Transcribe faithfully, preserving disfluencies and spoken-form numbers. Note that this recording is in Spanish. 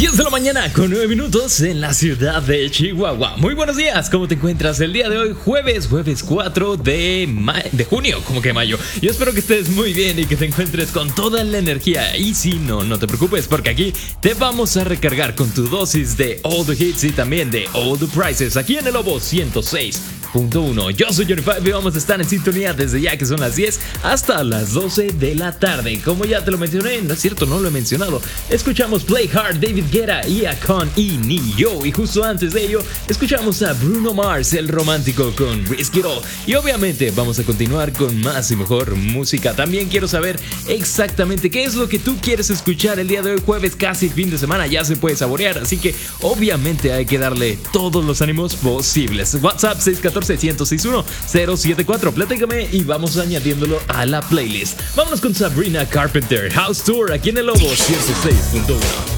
diez de la mañana con nueve minutos en la ciudad de Chihuahua. Muy buenos días, ¿cómo te encuentras el día de hoy? Jueves, jueves cuatro de, ma- de junio, como que mayo. Yo espero que estés muy bien y que te encuentres con toda la energía. Y si no, no te preocupes, porque aquí te vamos a recargar con tu dosis de All the Hits y también de All the Prices aquí en el Lobo ciento seis punto uno. Yo soy Johnny Five y vamos a estar en sintonía desde ya que son las diez hasta las doce de la tarde. Como ya te lo mencioné, no es cierto, no lo he mencionado. Escuchamos Play Hard, David Guetta y Akon y Neo. Y justo antes de ello, escuchamos a Bruno Mars, el romántico, con Risk It All. Y obviamente vamos a continuar con más y mejor música. También quiero saber exactamente qué es lo que tú quieres escuchar el día de hoy, jueves, casi fin de semana. Ya se puede saborear, así que obviamente hay que darle todos los ánimos posibles. WhatsApp seis uno cuatro, uno cero seis uno, cero siete cuatro. Platícame y vamos añadiéndolo a la playlist. Vámonos con Sabrina Carpenter, House Tour, aquí en el Lobo ciento seis punto uno.